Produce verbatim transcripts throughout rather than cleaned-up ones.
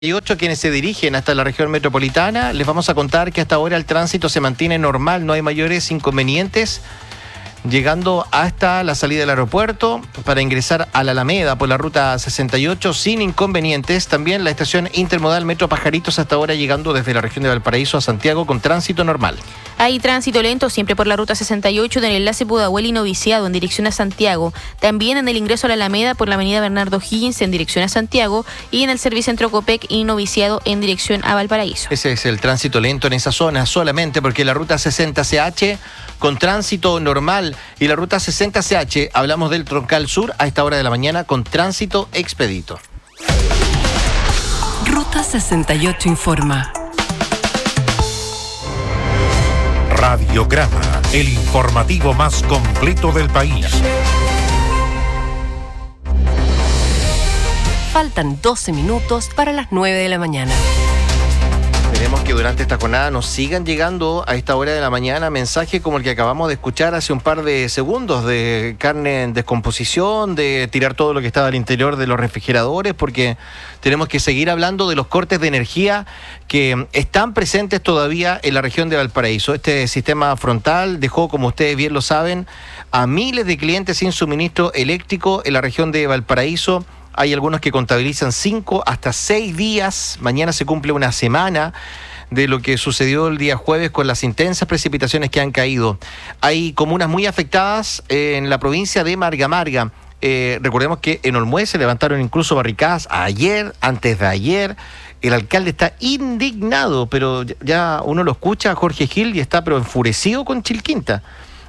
Y ocho quienes se dirigen hasta la región metropolitana. Les vamos a contar que hasta ahora el tránsito se mantiene normal, no hay mayores inconvenientes, llegando hasta la salida del aeropuerto para ingresar a la Alameda por la ruta sesenta y ocho sin inconvenientes. También la estación intermodal Metro Pajaritos hasta ahora llegando desde la región de Valparaíso a Santiago con tránsito normal. Hay tránsito lento siempre por la ruta sesenta y ocho del enlace Pudahuel y Noviciado en dirección a Santiago. También en el ingreso a la Alameda por la avenida Bernardo Higgins en dirección a Santiago y en el Servicentro Copec y Noviciado en dirección a Valparaíso. Ese es el tránsito lento en esa zona solamente porque la ruta sesenta C H con tránsito normal y la ruta sesenta C H, hablamos del Troncal Sur a esta hora de la mañana con tránsito expedito. Ruta sesenta y ocho informa. Radiograma, el informativo más completo del país. Faltan doce minutos para las nueve de la mañana. Esperemos que durante esta jornada nos sigan llegando a esta hora de la mañana mensajes como el que acabamos de escuchar hace un par de segundos de carne en descomposición, de tirar todo lo que estaba al interior de los refrigeradores, porque tenemos que seguir hablando de los cortes de energía que están presentes todavía en la región de Valparaíso. Este sistema frontal dejó, como ustedes bien lo saben, a miles de clientes sin suministro eléctrico en la región de Valparaíso. Hay algunos que contabilizan cinco hasta seis días. Mañana se cumple una semana de lo que sucedió el día jueves con las intensas precipitaciones que han caído. Hay comunas muy afectadas en la provincia de Marga Marga. Eh, recordemos que en Olmué se levantaron incluso barricadas ayer, antes de ayer. El alcalde está indignado, pero ya uno lo escucha a Jorge Gil y está pero enfurecido con Chilquinta.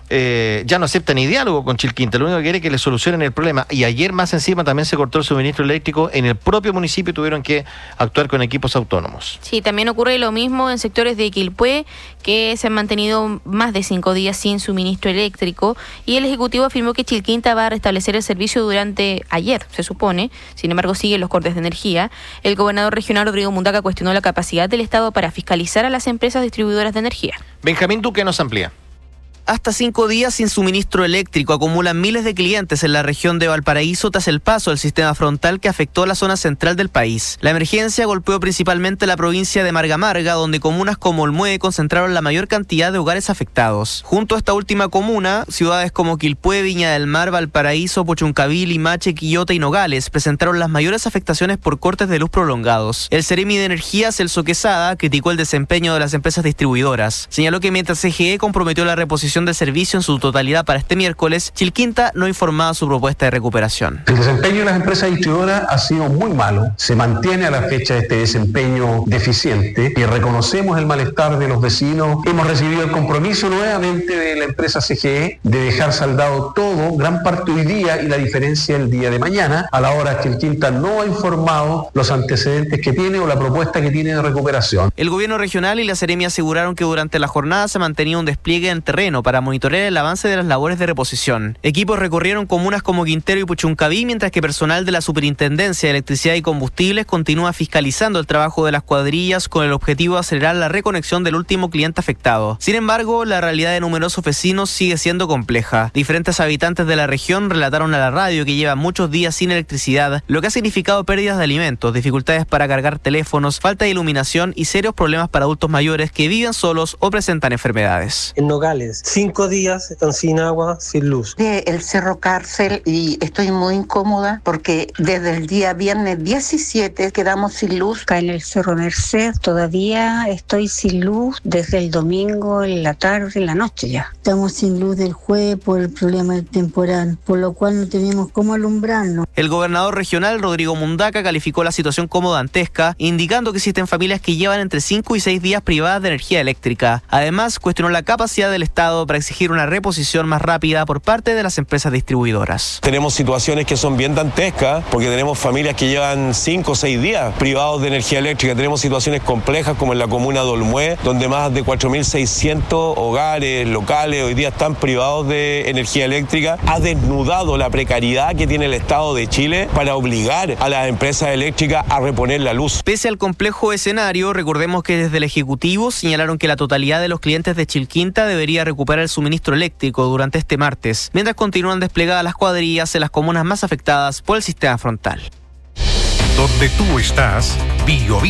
Eh, ya no acepta ni diálogo con Chilquinta, lo único que quiere es que le solucionen el problema. Y ayer más encima también se cortó el suministro eléctrico en el propio municipio y tuvieron que actuar con equipos autónomos. Sí, también ocurre lo mismo en sectores de Quilpué, que se han mantenido más de cinco días sin suministro eléctrico, y el Ejecutivo afirmó que Chilquinta va a restablecer el servicio durante ayer, se supone. Sin embargo, siguen los cortes de energía. El gobernador regional Rodrigo Mundaca cuestionó la capacidad del Estado para fiscalizar a las empresas distribuidoras de energía. Benjamín Duque nos amplía. Hasta cinco días sin suministro eléctrico acumulan miles de clientes en la región de Valparaíso tras el paso del sistema frontal que afectó la zona central del país. La emergencia golpeó principalmente la provincia de Marga Marga, donde comunas como Olmué concentraron la mayor cantidad de hogares afectados. Junto a esta última comuna, ciudades como Quilpué, Viña del Mar, Valparaíso, Puchuncaví, Limache, Quillota y Nogales presentaron las mayores afectaciones por cortes de luz prolongados. El Seremi de Energía, Celso Quesada, criticó el desempeño de las empresas distribuidoras. Señaló que mientras C G E comprometió la reposición de servicio en su totalidad para este miércoles, Chilquinta no informaba su propuesta de recuperación. El desempeño de las empresas distribuidoras ha sido muy malo, se mantiene a la fecha este desempeño deficiente y reconocemos el malestar de los vecinos. Hemos recibido el compromiso nuevamente de la empresa C G E de dejar saldado todo, gran parte hoy día y la diferencia el día de mañana, a la hora que Chilquinta no ha informado los antecedentes que tiene o la propuesta que tiene de recuperación. El gobierno regional y la Seremi aseguraron que durante la jornada se mantenía un despliegue en terreno para monitorear el avance de las labores de reposición. Equipos recorrieron comunas como Quintero y Puchuncaví, mientras que personal de la Superintendencia de Electricidad y Combustibles continúa fiscalizando el trabajo de las cuadrillas con el objetivo de acelerar la reconexión del último cliente afectado. Sin embargo, la realidad de numerosos vecinos sigue siendo compleja. Diferentes habitantes de la región relataron a la radio que llevan muchos días sin electricidad, lo que ha significado pérdidas de alimentos, dificultades para cargar teléfonos, falta de iluminación y serios problemas para adultos mayores que viven solos o presentan enfermedades. En Nogales, cinco días están sin agua, sin luz. De el Cerro Cárcel y estoy muy incómoda porque desde el día viernes diecisiete quedamos sin luz. Acá en el Cerro Merced todavía estoy sin luz desde el domingo en la tarde, en la noche ya. Estamos sin luz del jueves por el problema del temporal, por lo cual no tenemos cómo alumbrarnos. El gobernador regional Rodrigo Mundaca calificó la situación como dantesca, indicando que existen familias que llevan entre cinco y seis días privadas de energía eléctrica. Además, cuestionó la capacidad del Estado para exigir una reposición más rápida por parte de las empresas distribuidoras. Tenemos situaciones que son bien dantescas porque tenemos familias que llevan cinco o seis días privados de energía eléctrica. Tenemos situaciones complejas como en la comuna de Olmué, donde más de cuatro mil seiscientos hogares locales hoy día están privados de energía eléctrica. Ha desnudado la precariedad que tiene el Estado de Chile para obligar a las empresas eléctricas a reponer la luz. Pese al complejo escenario, recordemos que desde el Ejecutivo señalaron que la totalidad de los clientes de Chilquinta debería recuperar el suministro eléctrico durante este martes, mientras continúan desplegadas las cuadrillas en las comunas más afectadas por el sistema frontal. donde tú estás, Bio